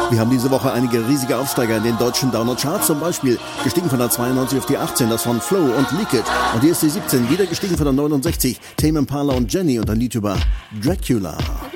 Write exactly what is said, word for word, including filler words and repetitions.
Wir haben diese Woche einige riesige Aufsteiger in den deutschen Download-Charts, zum Beispiel gestiegen von der zweiundneunzig auf die achtzehn, das von Flow und Leakage. Und hier ist die siebzehn, wieder gestiegen von der neunundsechzig, Tame Impala und Jenny und ein Lied über Dracula.